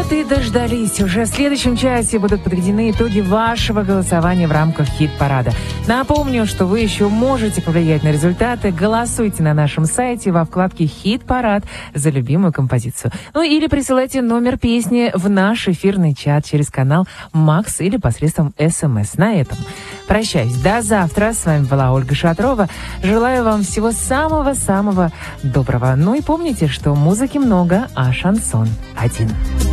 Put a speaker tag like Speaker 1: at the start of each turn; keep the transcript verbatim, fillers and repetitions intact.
Speaker 1: Вот и дождались. Уже в следующем часе будут подведены итоги вашего голосования в рамках хит-парада. Напомню, что вы еще можете повлиять на результаты. Голосуйте на нашем сайте во вкладке «Хит-парад» за любимую композицию. Ну или присылайте номер песни в наш эфирный чат через канал Макс или посредством СМС. На этом прощаюсь. До завтра. С вами была Ольга Шатрова. Желаю вам всего самого-самого доброго. Ну и помните, что музыки много, а шансон один.